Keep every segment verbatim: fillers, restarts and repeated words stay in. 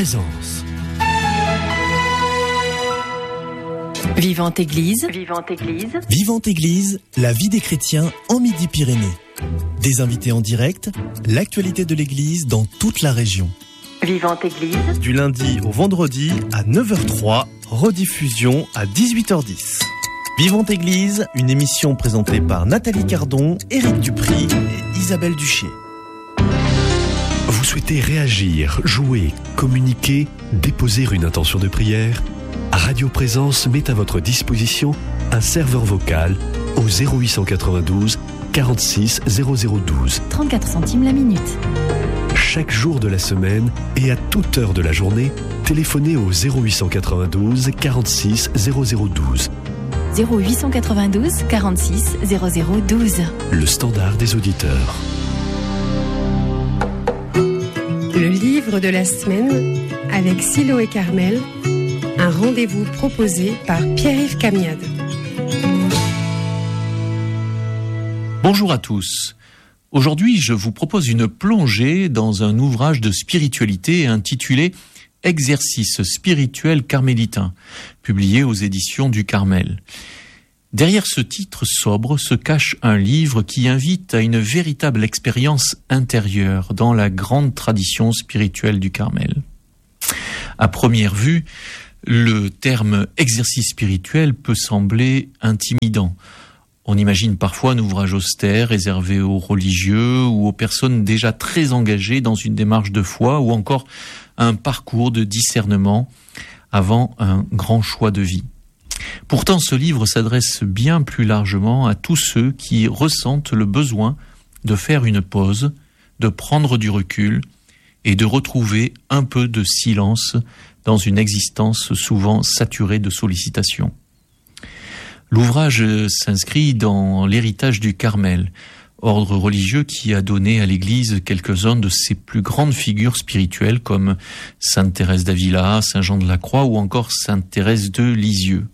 Présence. Vivante Église. Vivante Église. Vivante Église, la vie des chrétiens en Midi-Pyrénées. Des invités en direct, l'actualité de l'Église dans toute la région. Vivante Église. Du lundi au vendredi à neuf heures trois, rediffusion à dix-huit heures dix. Vivante Église, une émission présentée par Nathalie Cardon, Éric Dupry et Isabelle Duché. Vous souhaitez réagir, jouer, communiquer, déposer une intention de prière ? Radio Présence met à votre disposition un serveur vocal au zéro huit cent quatre-vingt-douze quarante-six zéro zéro douze. trente-quatre centimes la minute. Chaque jour de la semaine et à toute heure de la journée, téléphonez au zéro huit cent quatre-vingt-douze quarante-six zéro zéro douze. zéro huit cent quatre-vingt-douze quarante-six zéro zéro douze. Le standard des auditeurs. Le livre de la semaine avec Silo et Carmel, un rendez-vous proposé par Pierre-Yves Camiade. Bonjour à tous. Aujourd'hui, je vous propose une plongée dans un ouvrage de spiritualité intitulé « Exercice spirituel carmélitain », publié aux éditions du Carmel. Derrière ce titre sobre se cache un livre qui invite à une véritable expérience intérieure dans la grande tradition spirituelle du Carmel. À première vue, le terme « exercice spirituel » peut sembler intimidant. On imagine parfois un ouvrage austère réservé aux religieux ou aux personnes déjà très engagées dans une démarche de foi ou encore un parcours de discernement avant un grand choix de vie. Pourtant, ce livre s'adresse bien plus largement à tous ceux qui ressentent le besoin de faire une pause, de prendre du recul et de retrouver un peu de silence dans une existence souvent saturée de sollicitations. L'ouvrage s'inscrit dans l'héritage du Carmel, ordre religieux qui a donné à l'Église quelques-uns de ses plus grandes figures spirituelles comme Sainte Thérèse d'Avila, Saint Jean de la Croix ou encore Sainte Thérèse de Lisieux.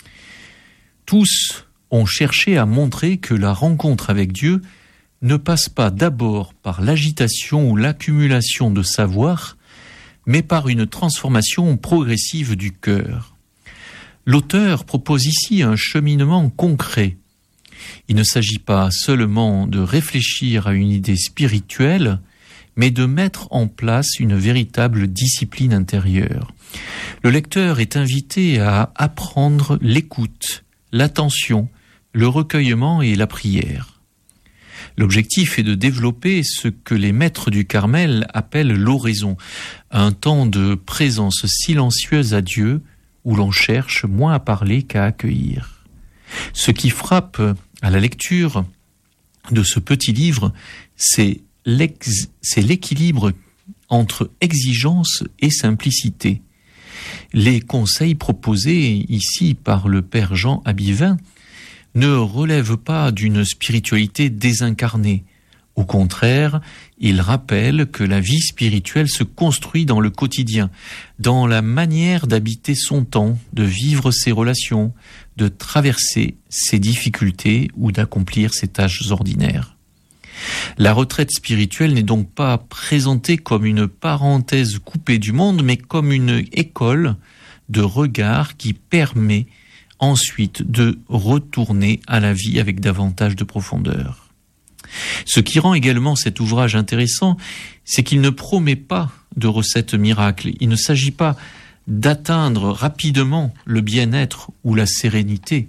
Tous ont cherché à montrer que la rencontre avec Dieu ne passe pas d'abord par l'agitation ou l'accumulation de savoir, mais par une transformation progressive du cœur. L'auteur propose ici un cheminement concret. Il ne s'agit pas seulement de réfléchir à une idée spirituelle, mais de mettre en place une véritable discipline intérieure. Le lecteur est invité à apprendre l'écoute, l'attention, le recueillement et la prière. L'objectif est de développer ce que les maîtres du Carmel appellent l'oraison, un temps de présence silencieuse à Dieu où l'on cherche moins à parler qu'à accueillir. Ce qui frappe à la lecture de ce petit livre, c'est, l'ex, c'est l'équilibre entre exigence et simplicité. Les conseils proposés ici par le père Jean Abivin ne relèvent pas d'une spiritualité désincarnée. Au contraire, il rappelle que la vie spirituelle se construit dans le quotidien, dans la manière d'habiter son temps, de vivre ses relations, de traverser ses difficultés ou d'accomplir ses tâches ordinaires. La retraite spirituelle n'est donc pas présentée comme une parenthèse coupée du monde, mais comme une école de regard qui permet ensuite de retourner à la vie avec davantage de profondeur. Ce qui rend également cet ouvrage intéressant, c'est qu'il ne promet pas de recettes miracles. Il ne s'agit pas d'atteindre rapidement le bien-être ou la sérénité.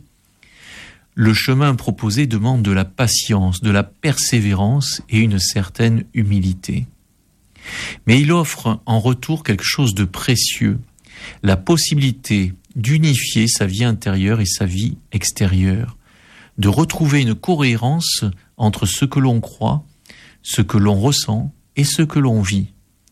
Le chemin proposé demande de la patience, de la persévérance et une certaine humilité. Mais il offre en retour quelque chose de précieux, la possibilité d'unifier sa vie intérieure et sa vie extérieure, de retrouver une cohérence entre ce que l'on croit, ce que l'on ressent et ce que l'on vit.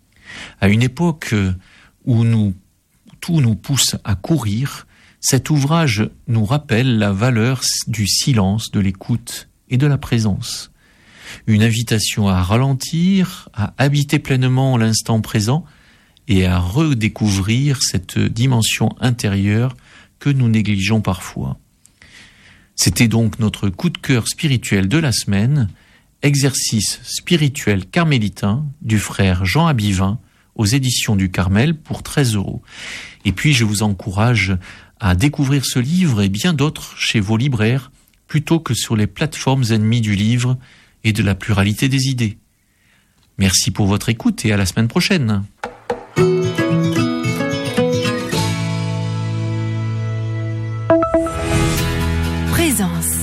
À une époque où nous, tout nous pousse à courir, cet ouvrage nous rappelle la valeur du silence, de l'écoute et de la présence. Une invitation à ralentir, à habiter pleinement l'instant présent et à redécouvrir cette dimension intérieure que nous négligeons parfois. C'était donc notre coup de cœur spirituel de la semaine, exercice spirituel carmélitain du frère Jean Abivin aux éditions du Carmel pour treize euros. Et puis je vous encourage à découvrir ce livre et bien d'autres chez vos libraires, plutôt que sur les plateformes ennemies du livre et de la pluralité des idées. Merci pour votre écoute et à la semaine prochaine. Présence.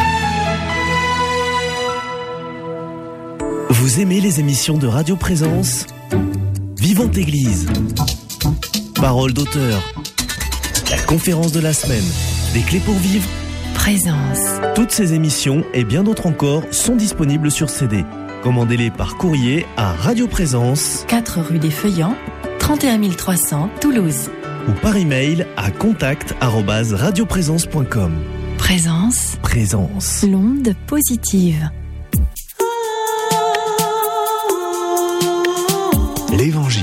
Vous aimez les émissions de Radio Présence ? Vivante Église. Parole d'auteur. La conférence de la semaine. Des clés pour vivre. Présence. Toutes ces émissions et bien d'autres encore sont disponibles sur C D. Commandez-les par courrier à Radio Présence, quatre rue des Feuillants, trente et un mille trois cents, Toulouse. ou par email à contact arobase radioprésence point com. Présence. Présence. L'onde positive. L'Évangile.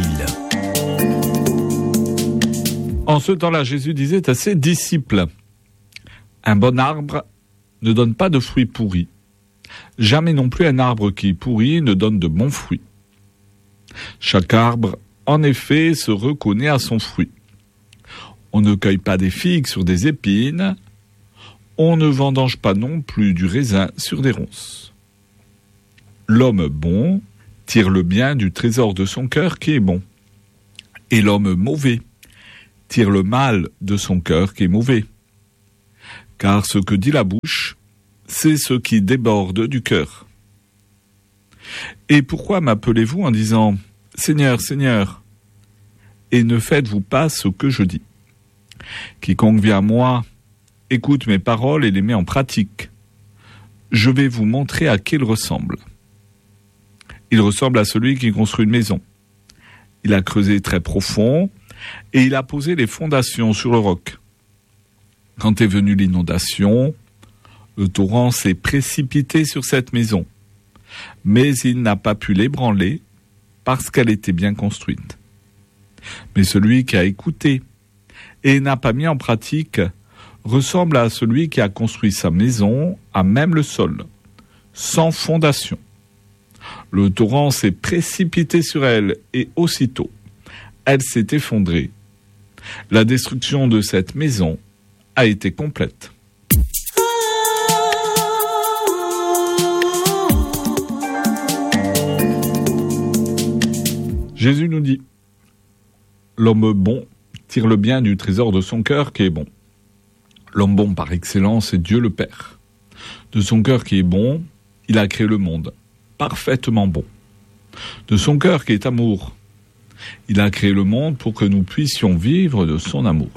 En ce temps-là, Jésus disait à ses disciples, « Un bon arbre ne donne pas de fruits pourris. Jamais non plus un arbre qui pourrit ne donne de bons fruits. Chaque arbre, en effet, se reconnaît à son fruit. On ne cueille pas des figues sur des épines, on ne vendange pas non plus du raisin sur des ronces. L'homme bon tire le bien du trésor de son cœur qui est bon, et l'homme mauvais tire le mal de son cœur qui est mauvais. Car ce que dit la bouche, c'est ce qui déborde du cœur. Et pourquoi m'appelez-vous en disant « Seigneur, Seigneur » et ne faites-vous pas ce que je dis ? Quiconque vient à moi, écoute mes paroles et les met en pratique. Je vais vous montrer à qui il ressemble. Il ressemble à celui qui construit une maison. Il a creusé très profond et il a posé les fondations sur le roc. Quand est venue l'inondation, le torrent s'est précipité sur cette maison, mais il n'a pas pu l'ébranler parce qu'elle était bien construite. Mais celui qui a écouté et n'a pas mis en pratique ressemble à celui qui a construit sa maison à même le sol, sans fondation. Le torrent s'est précipité sur elle et aussitôt, elle s'est effondrée. La destruction de cette maison a été complète. Jésus nous dit, l'homme bon tire le bien du trésor de son cœur qui est bon. L'homme bon par excellence est Dieu le Père. De son cœur qui est bon, il a créé le monde, parfaitement bon. De son cœur qui est amour, il a créé le monde pour que nous puissions vivre de son amour.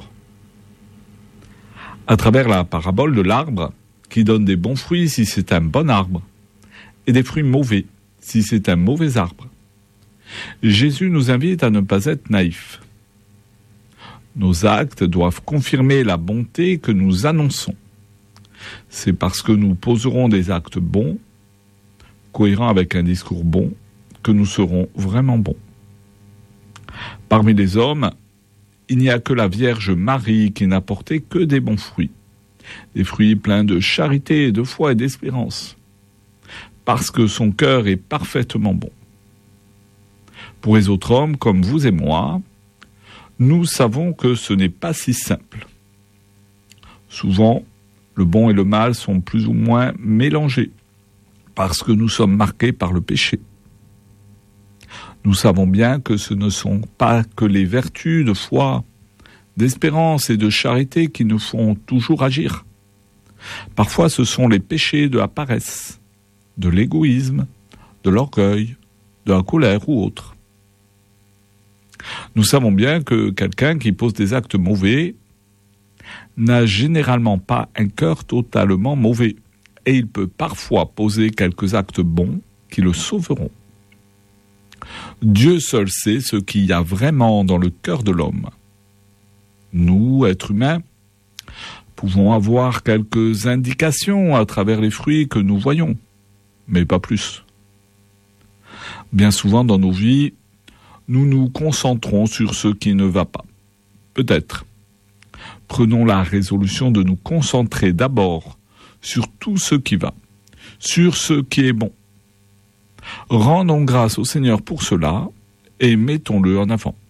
À travers la parabole de l'arbre, qui donne des bons fruits si c'est un bon arbre, et des fruits mauvais si c'est un mauvais arbre, Jésus nous invite à ne pas être naïfs. Nos actes doivent confirmer la bonté que nous annonçons. C'est parce que nous poserons des actes bons, cohérents avec un discours bon, que nous serons vraiment bons. Parmi les hommes, il n'y a que la Vierge Marie qui n'a porté que des bons fruits, des fruits pleins de charité, de foi et d'espérance, parce que son cœur est parfaitement bon. Pour les autres hommes, comme vous et moi, nous savons que ce n'est pas si simple. Souvent, le bon et le mal sont plus ou moins mélangés, parce que nous sommes marqués par le péché. Nous savons bien que ce ne sont pas que les vertus de foi, d'espérance et de charité qui nous font toujours agir. Parfois, ce sont les péchés de la paresse, de l'égoïsme, de l'orgueil, de la colère ou autre. Nous savons bien que quelqu'un qui pose des actes mauvais n'a généralement pas un cœur totalement mauvais, et il peut parfois poser quelques actes bons qui le sauveront. Dieu seul sait ce qu'il y a vraiment dans le cœur de l'homme. Nous, êtres humains, pouvons avoir quelques indications à travers les fruits que nous voyons, mais pas plus. Bien souvent dans nos vies, nous nous concentrons sur ce qui ne va pas. Peut-être. Prenons la résolution de nous concentrer d'abord sur tout ce qui va, sur ce qui est bon. Rendons grâce au Seigneur pour cela et mettons-le en avant.